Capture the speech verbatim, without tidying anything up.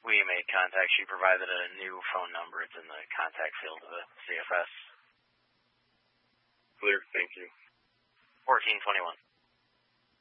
we made contact. She provided a new phone number. It's in the contact field of the C F S. Clear, thank you. fourteen twenty-one.